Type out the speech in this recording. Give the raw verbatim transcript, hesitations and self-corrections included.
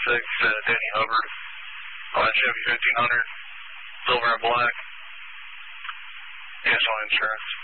six, uh, Danny Hubbard, on Chevy fifteen hundred, silver and black. Yes, on insurance.